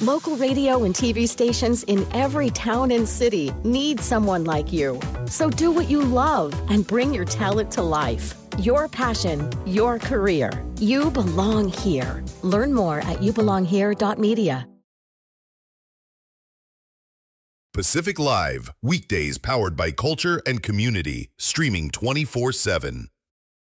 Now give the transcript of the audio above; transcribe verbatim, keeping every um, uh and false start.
Local radio and T V stations in every town and city need someone like you. So do what you love and bring your talent to life. Your passion, your career. You belong here. Learn more at you belong here dot media. Pacific Live, weekdays powered by culture and community, streaming twenty-four seven.